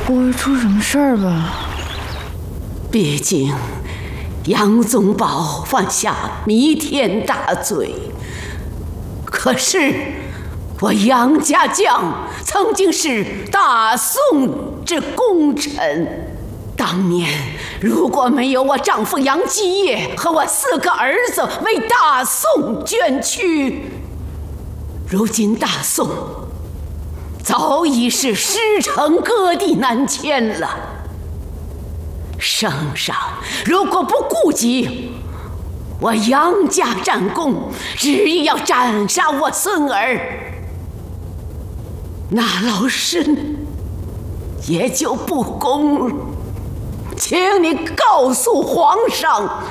不会出什么事儿吧？ 毕竟杨宗保犯下弥天大罪，可是我杨家将曾经是大宋之功臣。当年如果没有我丈夫杨继业和我4个儿子为大宋捐躯，如今大宋早已是师承割地南迁了。圣上如果不顾及我杨家战功，执意要斩杀我孙儿，那老身也就不公了。请你告诉皇上，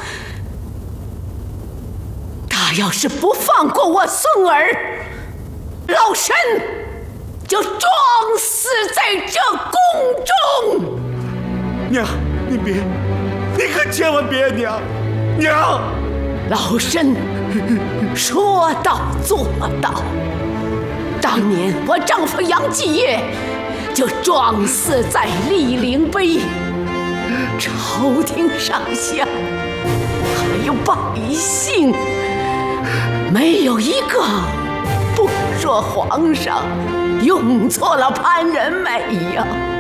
他要是不放过我孙儿，老身就撞死在这宫中。 娘，你别，你可千万别，娘！ 老身说到做到。当年我丈夫杨继业就撞死在醴陵碑，朝廷上下还有百姓，没有一个不说皇上用错了潘仁美呀。